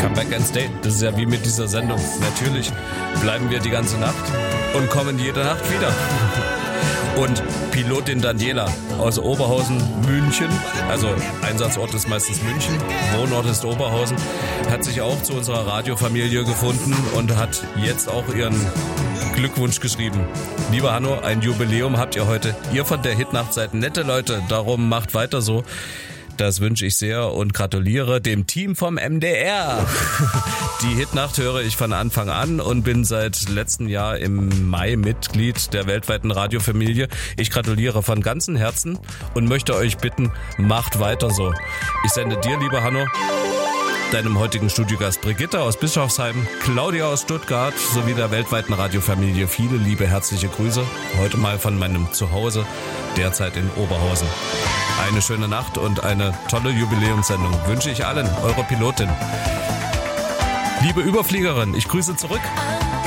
Come back and stay. Das ist ja wie mit dieser Sendung. Natürlich bleiben wir die ganze Nacht und kommen jede Nacht wieder. Und Pilotin Daniela aus Oberhausen, München, also Einsatzort ist meistens München, Wohnort ist Oberhausen, hat sich auch zu unserer Radiofamilie gefunden und hat jetzt auch ihren Glückwunsch geschrieben. Lieber Hanno, ein Jubiläum habt ihr heute. Ihr von der Hitnacht seid nette Leute, darum macht weiter so. Das wünsche ich sehr und gratuliere dem Team vom MDR. Die Hitnacht höre ich von Anfang an und bin seit letztem Jahr im Mai Mitglied der weltweiten Radiofamilie. Ich gratuliere von ganzem Herzen und möchte euch bitten, macht weiter so. Ich sende dir, lieber Hanno, deinem heutigen Studiogast Brigitte aus Bischofsheim, Claudia aus Stuttgart sowie der weltweiten Radiofamilie viele liebe herzliche Grüße. Heute mal von meinem Zuhause, derzeit in Oberhausen. Eine schöne Nacht und eine tolle Jubiläumssendung wünsche ich allen, eure Pilotin. Liebe Überfliegerin, ich grüße zurück.